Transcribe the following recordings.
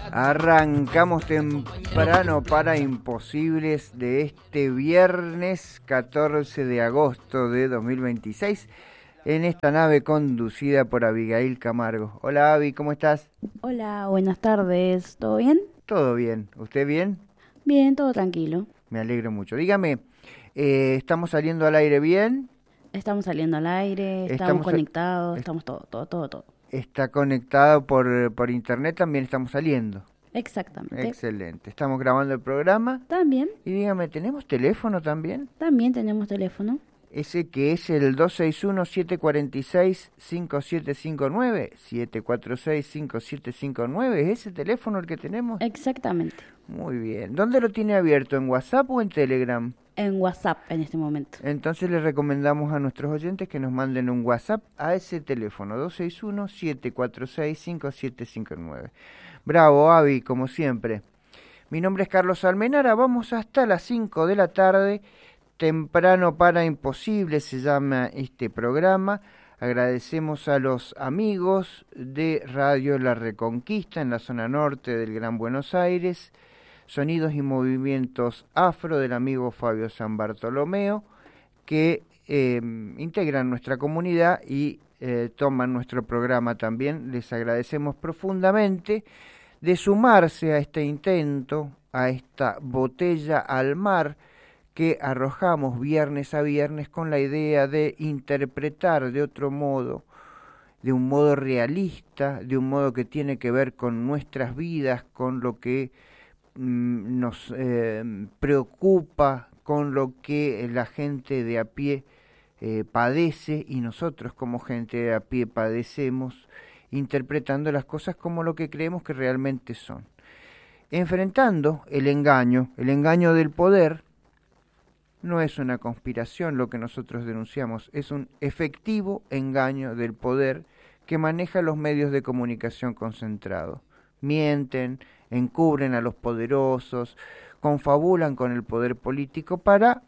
Arrancamos temprano para Imposibles de este viernes 14 de agosto de 2026 en esta nave conducida por Abigail Camargo. Hola Abby, ¿cómo estás? Hola, buenas tardes. ¿Todo bien? Todo bien, ¿usted bien? Bien, todo tranquilo. Me alegro mucho. Dígame, ¿estamos saliendo al aire bien? Estamos saliendo al aire, estamos Estamos, conectados, estamos todo. está conectado por internet, también estamos saliendo. Exactamente. Excelente. Estamos grabando el programa. También, Y dígame, ¿tenemos teléfono también? también tenemos teléfono. Ese que es el 261-746-5759. 746-5759. ¿Es ese teléfono el que tenemos? Exactamente. Muy bien. ¿Dónde lo tiene abierto? ¿En WhatsApp o en Telegram? En WhatsApp en este momento. Entonces les recomendamos a nuestros oyentes que nos manden un WhatsApp a ese teléfono, 261-746-5759. Bravo, Avi, como siempre. Mi nombre es Carlos Almenara, vamos hasta las 5 de la tarde, temprano para Imposible se llama este programa. Agradecemos a los amigos de Radio La Reconquista en la zona norte del Gran Buenos Aires, Sonidos y Movimientos Afro del amigo Fabio San Bartolomeo, que integran nuestra comunidad y toman nuestro programa también. Les agradecemos profundamente de sumarse a este intento, a esta botella al mar que arrojamos viernes a viernes con la idea de interpretar de otro modo, de un modo realista, de un modo que tiene que ver con nuestras vidas, con lo que nos preocupa, con lo que la gente de a pie padece y nosotros como gente de a pie padecemos, interpretando las cosas como lo que creemos que realmente son. Enfrentando el engaño del poder. No es una conspiración lo que nosotros denunciamos, es un efectivo engaño del poder que maneja los medios de comunicación concentrados. Mienten, encubren a los poderosos, confabulan con el poder político para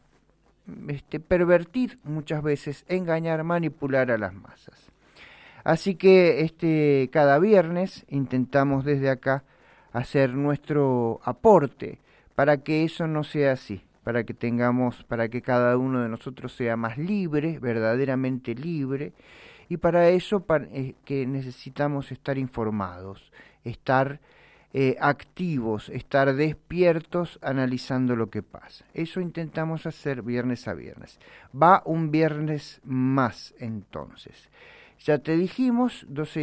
pervertir muchas veces, engañar, manipular a las masas. Así que cada viernes intentamos desde acá hacer nuestro aporte para que eso no sea así, para que cada uno de nosotros sea más libre, verdaderamente libre, y para eso que necesitamos estar informados, estar activos, estar despiertos analizando lo que pasa. Eso intentamos hacer viernes a viernes. Va un viernes más entonces. Ya te dijimos,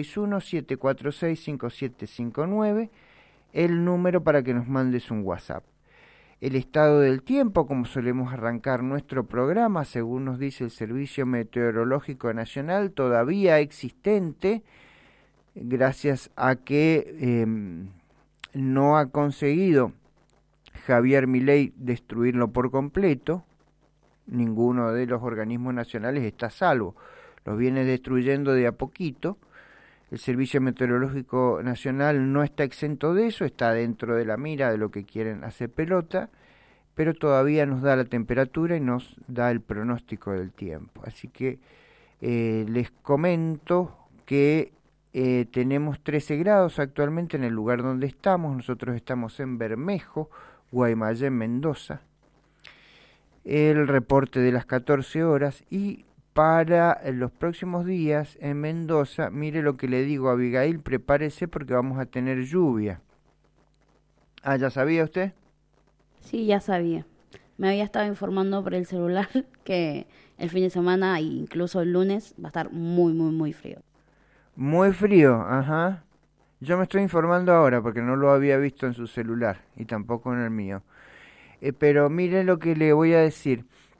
261-746-5759, el número para que nos mandes un WhatsApp. El estado del tiempo, como solemos arrancar nuestro programa, según nos dice el Servicio Meteorológico Nacional, todavía existente, gracias a que no ha conseguido Javier Milei destruirlo por completo. Ninguno de los organismos nacionales está a salvo. Los viene destruyendo de a poquito. El Servicio Meteorológico Nacional no está exento de eso, está dentro de la mira de lo que quieren hacer pelota, pero todavía nos da la temperatura y nos da el pronóstico del tiempo. Así que les comento que tenemos 13 grados actualmente en el lugar donde estamos. Nosotros estamos en Bermejo, Guaymallén, Mendoza. El reporte de las 14 horas y para los próximos días en Mendoza, mire lo que le digo a Abigail, prepárese porque vamos a tener lluvia. Ah, ¿ya sabía usted? Sí, ya sabía. Me había estado informando por el celular que el fin de semana e incluso el lunes va a estar muy frío. Muy frío, ajá. Yo me estoy informando ahora porque no lo había visto en su celular y tampoco en el mío. Pero mire lo que le voy a decir.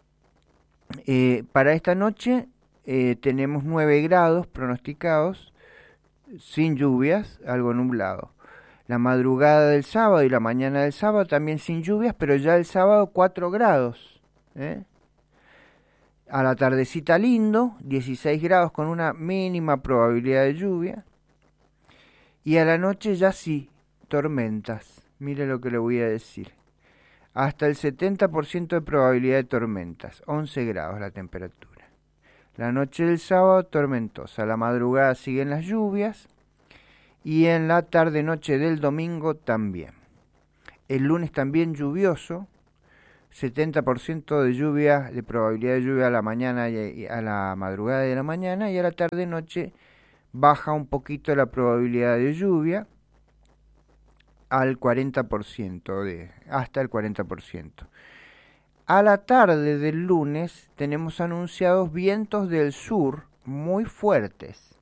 Para esta noche tenemos 9 grados pronosticados, sin lluvias, algo nublado. La madrugada del sábado y la mañana del sábado también sin lluvias, pero ya el sábado 4 grados. A la tardecita lindo, 16 grados con una mínima probabilidad de lluvia. Y a la noche ya sí, tormentas. Mire lo que le voy a decir. Hasta el 70% de probabilidad de tormentas, 11 grados la temperatura. La noche del sábado tormentosa, la madrugada siguen las lluvias y en la tarde-noche del domingo también. El lunes también lluvioso, 70% de lluvia, de probabilidad de lluvia a la mañana y a la madrugada de la mañana, y a la tarde-noche baja un poquito la probabilidad de lluvia al 40%, hasta el 40%. A la tarde del lunes tenemos anunciados vientos del sur muy fuertes,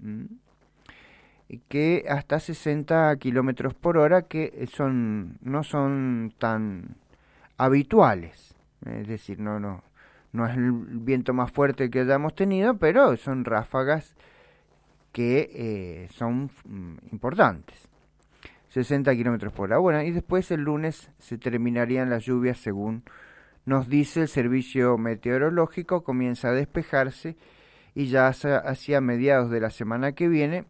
que hasta 60 kilómetros por hora, que no son tan habituales. Es decir, no es el viento más fuerte que hayamos tenido, pero son ráfagas que son importantes. 60 kilómetros por hora. Bueno, y después el lunes se terminarían las lluvias según nos dice el servicio meteorológico, comienza a despejarse y ya hacia mediados de la semana que viene,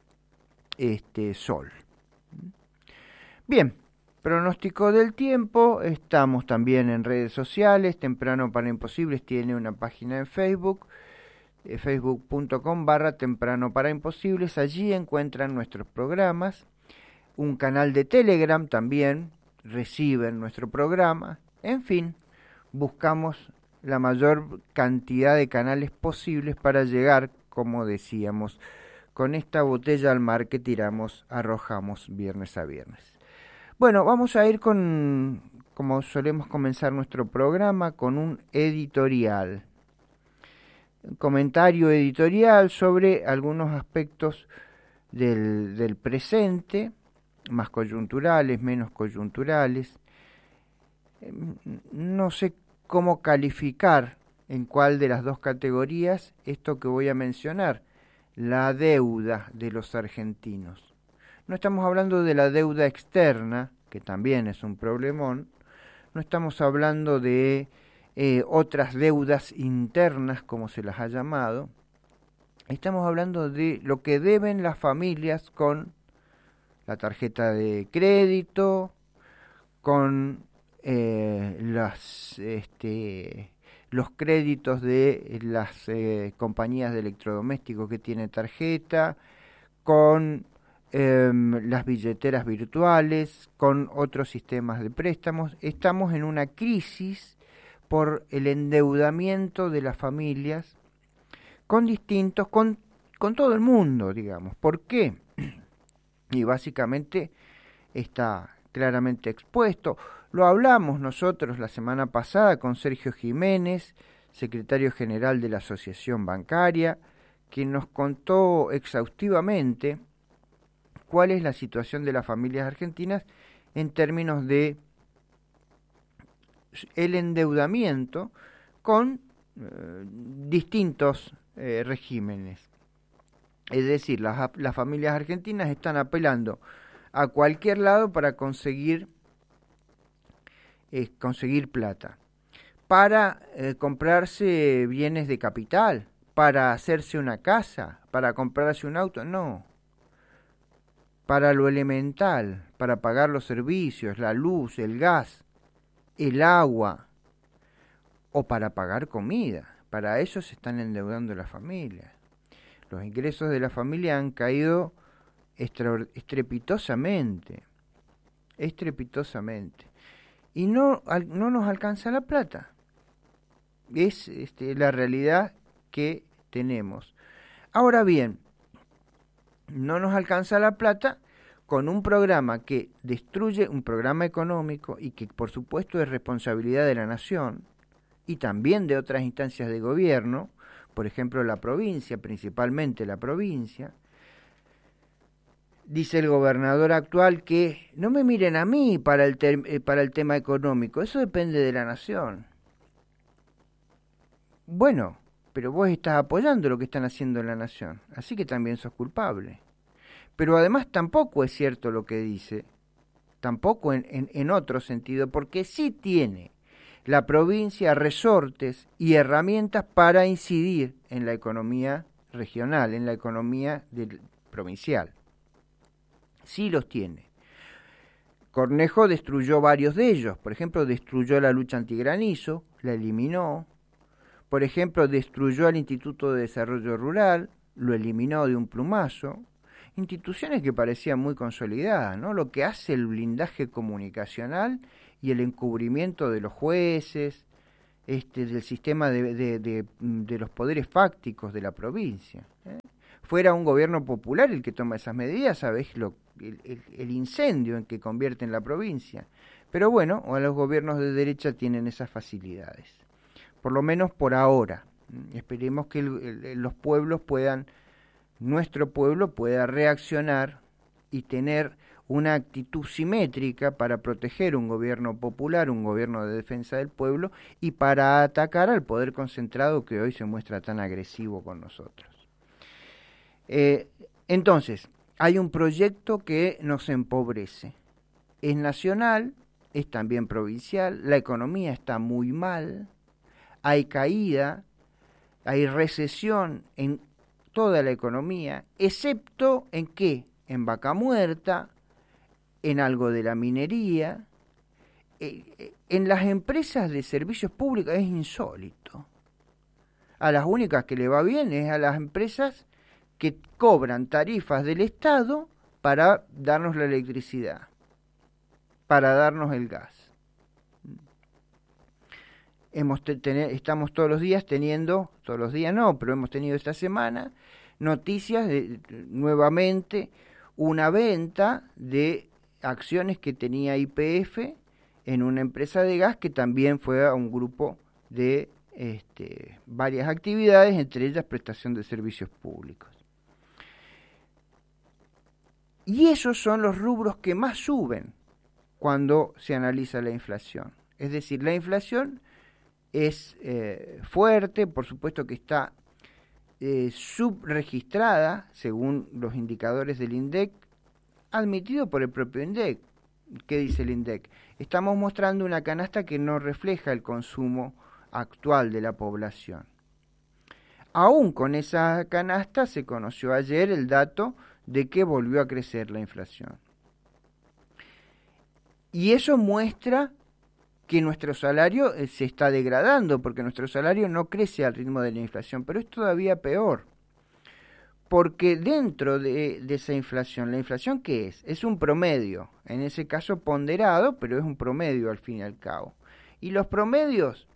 sol. Bien, pronóstico del tiempo, estamos también en redes sociales, Temprano para Imposibles tiene una página en Facebook, facebook.com/Temprano para Imposibles, allí encuentran nuestros programas, un canal de Telegram también, reciben nuestro programa, en fin, buscamos la mayor cantidad de canales posibles para llegar, como decíamos, con esta botella al mar que arrojamos viernes a viernes. Bueno, vamos a ir como solemos comenzar nuestro programa, con un editorial. Un comentario editorial sobre algunos aspectos del presente, más coyunturales, menos coyunturales. No sé cómo calificar en cuál de las dos categorías esto que voy a mencionar, la deuda de los argentinos. No estamos hablando de la deuda externa, que también es un problemón, no estamos hablando de otras deudas internas, como se las ha llamado, estamos hablando de lo que deben las familias con la tarjeta de crédito, con los créditos de las compañías de electrodomésticos que tienen tarjeta, con las billeteras virtuales, con otros sistemas de préstamos. Estamos en una crisis por el endeudamiento de las familias con todo el mundo, digamos. ¿Por qué? Y básicamente está claramente expuesto. Lo hablamos nosotros la semana pasada con Sergio Jiménez, secretario general de la Asociación Bancaria, quien nos contó exhaustivamente cuál es la situación de las familias argentinas en términos de el endeudamiento con distintos regímenes. Es decir, las familias argentinas están apelando a cualquier lado para conseguir plata, para comprarse bienes de capital, para hacerse una casa, para comprarse un auto, no. Para lo elemental, para pagar los servicios, la luz, el gas, el agua, o para pagar comida. Para eso se están endeudando las familias. Los ingresos de la familia han caído estrepitosamente. Y no nos alcanza la plata. Es la realidad que tenemos. Ahora bien, no nos alcanza la plata con un programa que destruye, un programa económico, y que por supuesto es responsabilidad de la nación y también de otras instancias de gobierno, por ejemplo la provincia, principalmente la provincia. Dice el gobernador actual que no me miren a mí para el tema económico, eso depende de la nación. Bueno, pero vos estás apoyando lo que están haciendo en la nación, así que también sos culpable. Pero además tampoco es cierto lo que dice, tampoco en otro sentido, porque sí tiene la provincia resortes y herramientas para incidir en la economía regional, en la economía provincial. Sí los tiene. Cornejo destruyó varios de ellos. Por ejemplo, destruyó la lucha antigranizo, la eliminó. Por ejemplo, destruyó al Instituto de Desarrollo Rural, lo eliminó de un plumazo. instituciones que parecían muy consolidadas, ¿no? Lo que hace el blindaje comunicacional y el encubrimiento de los jueces, del sistema de los poderes fácticos de la provincia. Fuera un gobierno popular el que toma esas medidas, sabés el incendio en que convierte en la provincia. Pero bueno, o los gobiernos de derecha tienen esas facilidades. Por lo menos por ahora. Esperemos que los pueblos nuestro pueblo pueda reaccionar y tener una actitud simétrica para proteger un gobierno popular, un gobierno de defensa del pueblo, y para atacar al poder concentrado que hoy se muestra tan agresivo con nosotros. Entonces, hay un proyecto que nos empobrece. Es nacional, es también provincial, la economía está muy mal, hay caída, hay recesión en toda la economía, excepto en qué, en Vaca Muerta, en algo de la minería, en las empresas de servicios públicos es insólito. A las únicas que le va bien es a las empresas que cobran tarifas del Estado para darnos la electricidad, para darnos el gas. Estamos todos los días todos los días no, pero hemos tenido esta semana noticias de nuevamente una venta de acciones que tenía YPF en una empresa de gas que también fue a un grupo de varias actividades, entre ellas prestación de servicios públicos. Y esos son los rubros que más suben cuando se analiza la inflación. Es decir, la inflación es fuerte, por supuesto que está subregistrada, según los indicadores del INDEC, admitido por el propio INDEC. ¿Qué dice el INDEC? Estamos mostrando una canasta que no refleja el consumo actual de la población. Aún con esa canasta se conoció ayer el dato de que volvió a crecer la inflación. Y eso muestra que nuestro salario se está degradando, porque nuestro salario no crece al ritmo de la inflación, pero es todavía peor. Porque dentro de esa inflación, ¿la inflación qué es? Es un promedio, en ese caso ponderado, pero es un promedio al fin y al cabo. Y los promedios,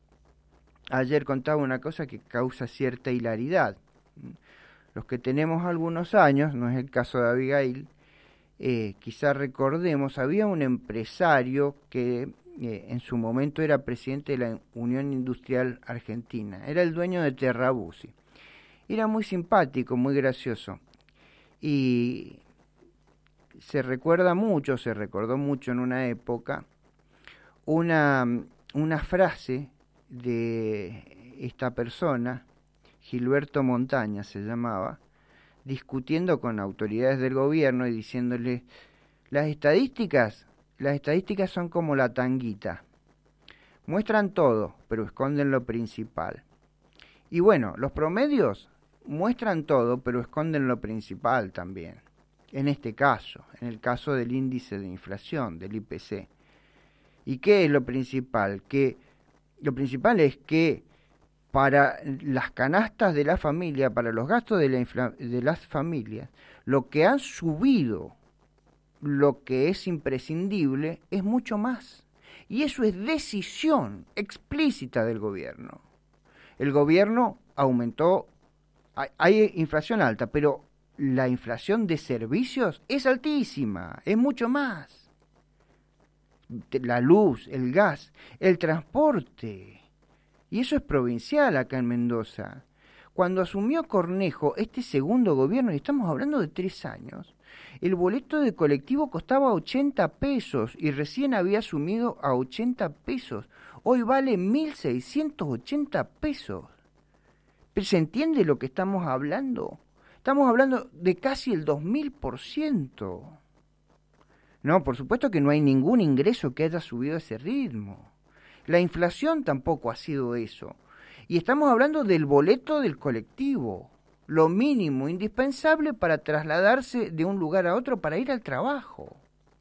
ayer contaba una cosa que causa cierta hilaridad. Los que tenemos algunos años, no es el caso de Abigail, quizás recordemos, había un empresario que en su momento era presidente de la Unión Industrial Argentina, era el dueño de Terrabuzzi. Era muy simpático, muy gracioso. Y se recordó mucho en una época, una frase de esta persona, Gilberto Montaña se llamaba, discutiendo con autoridades del gobierno y diciéndole, las estadísticas son como la tanguita, muestran todo, pero esconden lo principal. Y bueno, los promedios muestran todo, pero esconden lo principal también. En este caso, en el caso del índice de inflación, del IPC. ¿Y qué es lo principal? Lo principal es que para las canastas de la familia, para los gastos de las familias, lo que han subido, lo que es imprescindible, es mucho más. Y eso es decisión explícita del gobierno. El gobierno aumentó, hay inflación alta, pero la inflación de servicios es altísima, es mucho más. La luz, el gas, el transporte. Y eso es provincial acá en Mendoza. Cuando asumió Cornejo este segundo gobierno, y estamos hablando de 3 años, el boleto de colectivo costaba 80 pesos y recién había asumido a 80 pesos. Hoy vale 1.680 pesos. ¿Pero se entiende lo que estamos hablando? Estamos hablando de casi el 2000%. No, por supuesto que no hay ningún ingreso que haya subido a ese ritmo. La inflación tampoco ha sido eso. Y estamos hablando del boleto del colectivo, lo mínimo indispensable para trasladarse de un lugar a otro para ir al trabajo.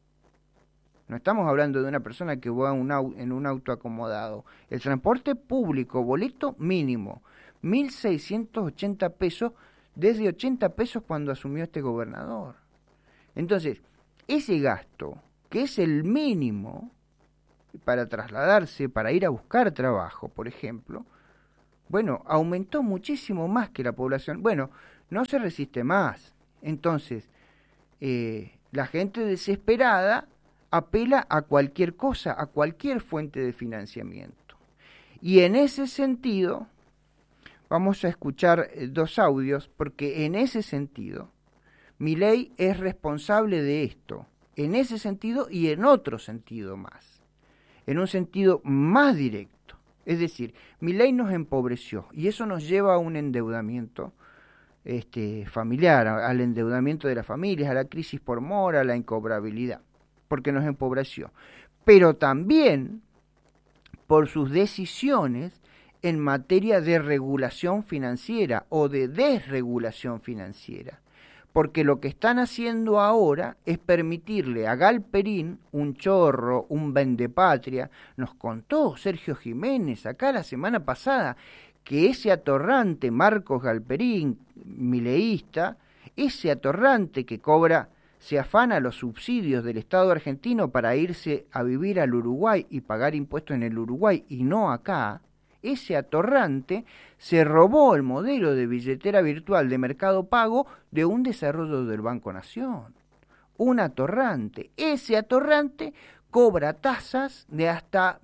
No estamos hablando de una persona que va en un auto acomodado. El transporte público, boleto mínimo, 1.680 pesos, desde 80 pesos cuando asumió este gobernador. Entonces, ese gasto, que es el mínimo para trasladarse, para ir a buscar trabajo, por ejemplo, bueno, aumentó muchísimo más que la población. Bueno, no se resiste más. Entonces, la gente desesperada apela a cualquier cosa, a cualquier fuente de financiamiento. Y en ese sentido, vamos a escuchar dos audios, porque en ese sentido, Milei es responsable de esto, en ese sentido y en otro sentido más, en un sentido más directo. Es decir, Milei nos empobreció y eso nos lleva a un endeudamiento familiar, al endeudamiento de las familias, a la crisis por mora, a la incobrabilidad, porque nos empobreció. Pero también por sus decisiones en materia de regulación financiera o de desregulación financiera. Porque lo que están haciendo ahora es permitirle a Galperín, un chorro, un vendepatria, nos contó Sergio Jiménez acá la semana pasada, que ese atorrante Marcos Galperín, mileísta, ese atorrante que se afana los subsidios del Estado argentino para irse a vivir al Uruguay y pagar impuestos en el Uruguay y no acá, ese atorrante se robó el modelo de billetera virtual de Mercado Pago de un desarrollo del Banco Nación. Un atorrante. Ese atorrante cobra tasas de hasta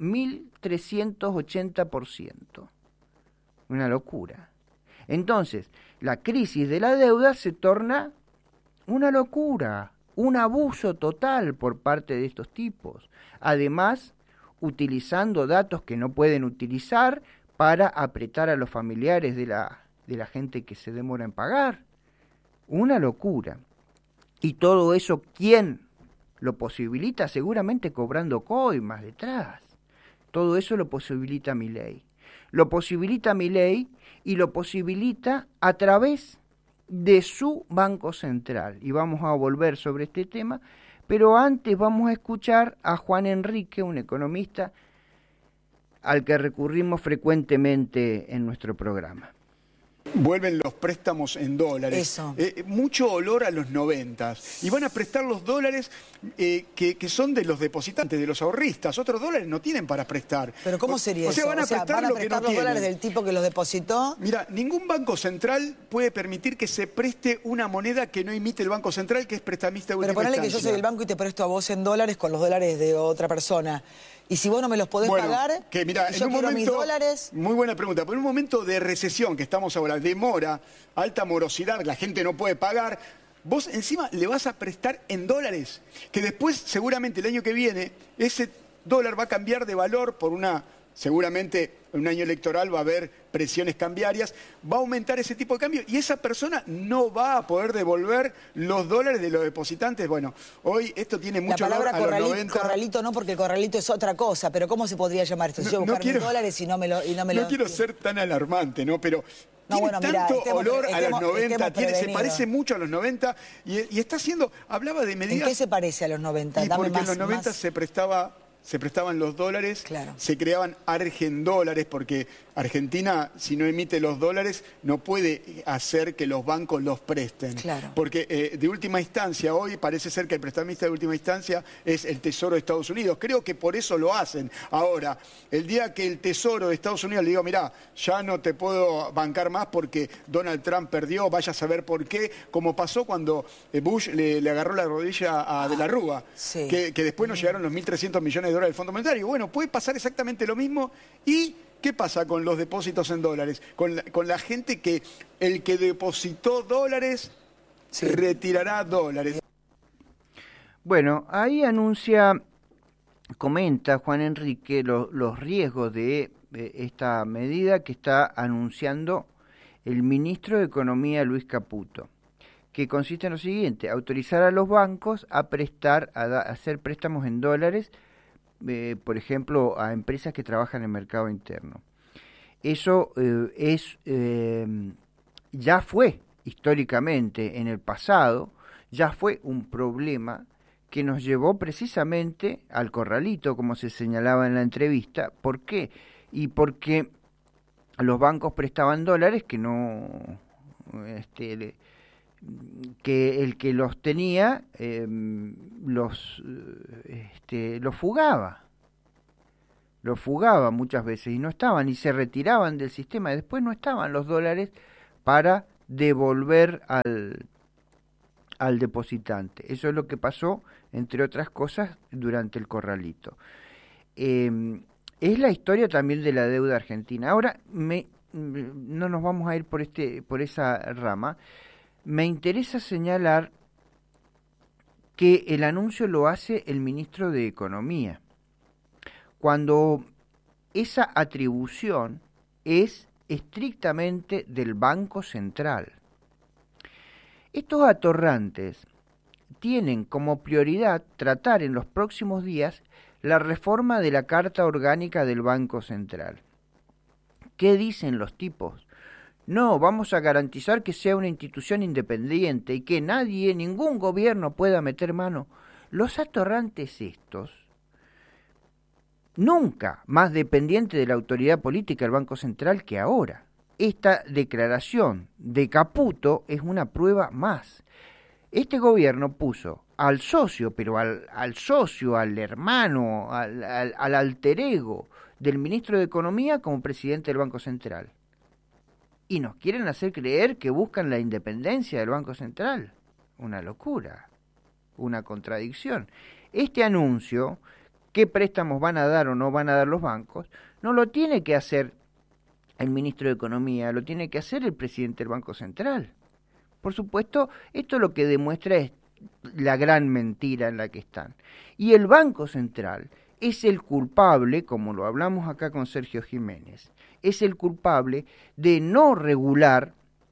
1.380%. Una locura. Entonces, la crisis de la deuda se torna una locura, un abuso total por parte de estos tipos. Además, utilizando datos que no pueden utilizar para apretar a los familiares de la gente que se demora en pagar. Una locura. Y todo eso, ¿quién lo posibilita? Seguramente cobrando coimas detrás. Todo eso lo posibilita Milei. Lo posibilita Milei y lo posibilita a través de su Banco Central. Y vamos a volver sobre este tema. Pero antes vamos a escuchar a Juan Enrique, un economista al que recurrimos frecuentemente en nuestro programa. Vuelven los préstamos en dólares. Eso. Mucho olor a los 90. Y van a prestar los dólares que son de los depositantes, de los ahorristas. Otros dólares no tienen para prestar. ¿Pero cómo sería eso? Van a prestar lo que no los tienen. dólares del tipo que los depositó. Mira, ningún banco central puede permitir que se preste una moneda que no emite el Banco Central, que es prestamista de última Pero ponele que yo instancia. soy el banco y te presto a vos en dólares con los dólares de otra persona. Y si vos no me los podés pagar, que mira, yo quiero mis dólares. Muy buena pregunta. Pero en un momento de recesión que estamos ahora, de mora, alta morosidad, la gente no puede pagar, vos encima le vas a prestar en dólares, que después seguramente el año que viene ese dólar va a cambiar de valor por seguramente en un año electoral va a haber presiones cambiarias, va a aumentar ese tipo de cambio y esa persona no va a poder devolver los dólares de los depositantes. Bueno, hoy esto tiene mucho La palabra olor a los 90. corralito no, porque el corralito es otra cosa, pero ¿cómo se podría llamar esto? Si yo buscar mis dólares y no me lo... No quiero ser tan alarmante, ¿no? Pero tiene mirá, tanto olor a los 90, se parece mucho mucho a los 90 y está haciendo, hablaba de medidas... ¿En qué se parece a los 90? Y porque en los 90 se prestaban los dólares, claro. Se creaban argendólares, porque Argentina, si no emite los dólares, no puede hacer que los bancos los presten. Claro. Porque de última instancia, hoy parece ser que el prestamista de última instancia es el Tesoro de Estados Unidos. Creo que por eso lo hacen. Ahora, el día que el Tesoro de Estados Unidos le diga, mirá, ya no te puedo bancar más porque Donald Trump perdió, vaya a saber por qué, como pasó cuando Bush le agarró la rodilla a De la Rúa, sí. que después nos llegaron los 1.300 millones de dólares del Fondo Monetario. Bueno, puede pasar exactamente lo mismo. ¿Y qué pasa con los depósitos en dólares? Con la gente que el que depositó dólares retirará dólares. Bueno, ahí comenta Juan Enrique los riesgos de esta medida que está anunciando el ministro de Economía Luis Caputo, que consiste en lo siguiente: autorizar a los bancos a hacer préstamos en dólares, por ejemplo, a empresas que trabajan en el mercado interno. Eso ya fue históricamente en el pasado, ya fue un problema que nos llevó precisamente al corralito, como se señalaba en la entrevista. ¿Por qué? Y porque los bancos prestaban dólares que no que el que los tenía los fugaba. Los fugaba muchas veces y no estaban, y se retiraban del sistema, y después no estaban los dólares para devolver al depositante. Eso es lo que pasó, entre otras cosas, durante el corralito. Es la historia también de la deuda argentina. Ahora, no nos vamos a ir por esa rama. Me interesa señalar que el anuncio lo hace el ministro de Economía, cuando esa atribución es estrictamente del Banco Central. Estos atorrantes tienen como prioridad tratar en los próximos días la reforma de la Carta Orgánica del Banco Central. ¿Qué dicen los tipos? No, vamos a garantizar que sea una institución independiente y que nadie, ningún gobierno pueda meter mano. Los atorrantes estos, nunca más dependiente de la autoridad política del Banco Central que ahora. Esta declaración de Caputo es una prueba más. Este gobierno puso al socio, pero al socio, al hermano, al alter ego del ministro de Economía como presidente del Banco Central. Y nos quieren hacer creer que buscan la independencia del Banco Central. Una locura, una contradicción. Este anuncio, qué préstamos van a dar o no van a dar los bancos, no lo tiene que hacer el ministro de Economía, lo tiene que hacer el presidente del Banco Central. Por supuesto, esto lo que demuestra es la gran mentira en la que están. Y el Banco Central es el culpable, como lo hablamos acá con Sergio Jiménez, es el culpable de no regular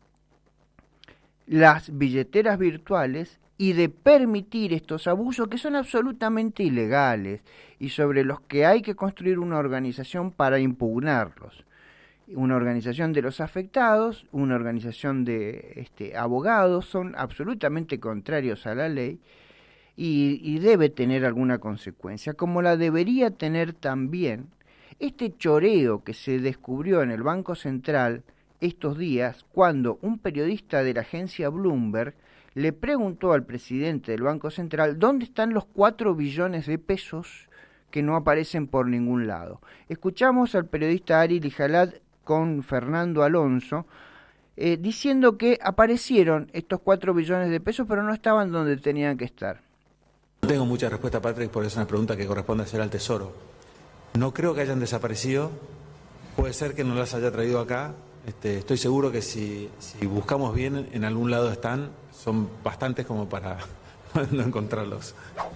las billeteras virtuales y de permitir estos abusos que son absolutamente ilegales y sobre los que hay que construir una organización para impugnarlos. Una organización de los afectados, una organización de abogados, son absolutamente contrarios a la ley y debe tener alguna consecuencia, como la debería tener también este choreo que se descubrió en el Banco Central estos días cuando un periodista de la agencia Bloomberg le preguntó al presidente del Banco Central dónde están los 4 billones de pesos que no aparecen por ningún lado. Escuchamos al periodista Ari Lijalad con Fernando Alonso diciendo que aparecieron estos 4 billones de pesos pero no estaban donde tenían que estar. No tengo mucha respuesta, Patrick, porque es una pregunta que corresponde hacer al Tesoro. No creo que hayan desaparecido, puede ser que no las haya traído acá. Estoy seguro que si buscamos bien, en algún lado están, son bastantes como para no encontrarlos.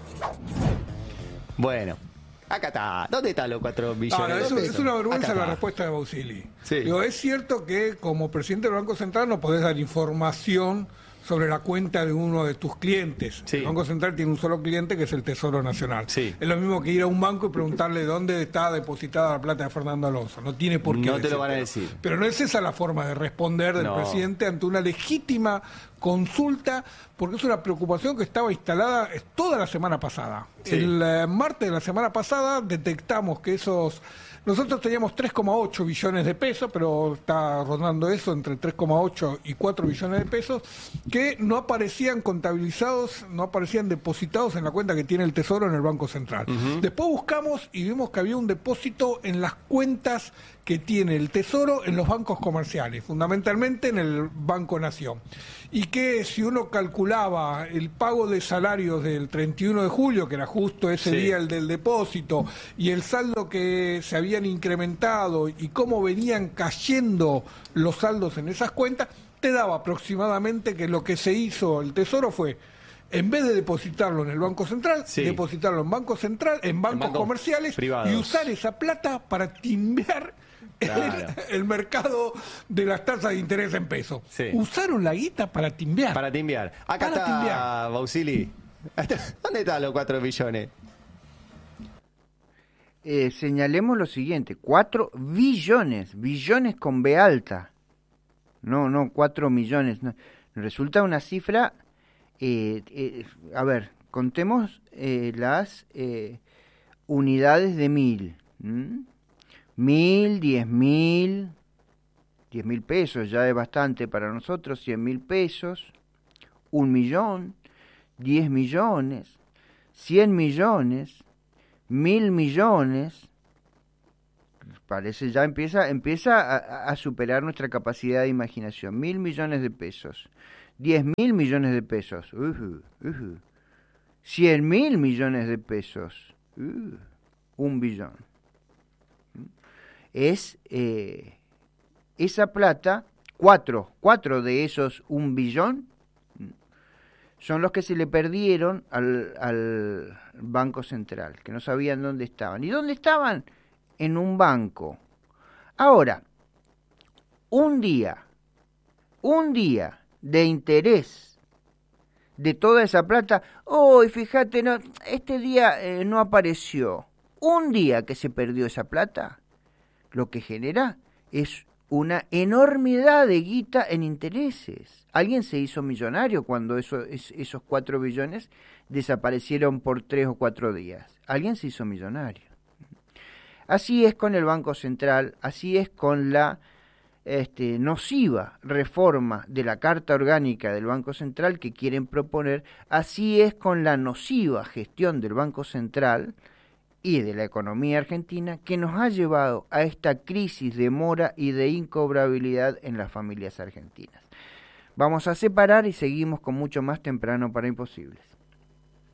Bueno, acá está. ¿Dónde están los 4 billones? Es una vergüenza la respuesta de Bausili. Sí. Digo, es cierto que como presidente del Banco Central no podés dar información sobre la cuenta de uno de tus clientes. Sí. El Banco Central tiene un solo cliente que es el Tesoro Nacional. Sí. Es lo mismo que ir a un banco y preguntarle dónde está depositada la plata de Fernando Alonso. No tiene por qué No te lo van a decírtelo. decir. Pero no es esa la forma de responder del presidente ante una legítima consulta, porque es una preocupación que estaba instalada toda la semana pasada. Sí. El martes de la semana pasada detectamos que nosotros teníamos 3,8 billones de pesos, pero está rondando eso entre 3,8 y 4 billones de pesos, que no aparecían contabilizados, no aparecían depositados en la cuenta que tiene el Tesoro en el Banco Central. Después buscamos y vimos que había un depósito en las cuentas que tiene el Tesoro en los bancos comerciales, fundamentalmente en el Banco Nación. Y que si uno calculaba el pago de salarios del 31 de julio, que era justo ese día el del depósito, y el saldo que se habían incrementado y cómo venían cayendo los saldos en esas cuentas, te daba aproximadamente que lo que se hizo el Tesoro fue, en vez de depositarlo en el Banco Central, depositarlo en Banco Central, en bancos comerciales privados, y usar esa plata para timbear el mercado de las tasas de interés en pesos. Sí. Usaron la guita para timbear. Para timbear. Acá está Bausili. ¿Dónde están los 4 billones? Señalemos lo siguiente, 4 billones con B alta. No, 4 millones. No. Resulta una cifra, a ver, contemos las unidades de 1000. 1000, 10.000, 10.000 pesos ya es bastante para nosotros, 100.000 pesos, 1 millón, 10 millones, 100 millones, 1.000 millones. Parece ya empieza a superar nuestra capacidad de imaginación. 1.000 millones de pesos, 10.000 millones de pesos, 100.000 millones de pesos, 1 billón. Es esa plata, cuatro de esos 1 billón son los que se le perdieron al Banco Central, que no sabían dónde estaban. ¿Y dónde estaban? En un banco. Ahora, un día de interés de toda esa plata, fíjate, no, este día no apareció. Un día que se perdió esa plata, lo que genera es una enormidad de guita en intereses. Alguien se hizo millonario cuando esos 4 billones desaparecieron por 3 o 4 días. Alguien se hizo millonario. Así es con el Banco Central, así es con la nociva reforma de la Carta Orgánica del Banco Central que quieren proponer, así es con la nociva gestión del Banco Central y de la economía argentina que nos ha llevado a esta crisis de mora y de incobrabilidad en las familias argentinas. Vamos a separar y seguimos con mucho más temprano para Imposibles.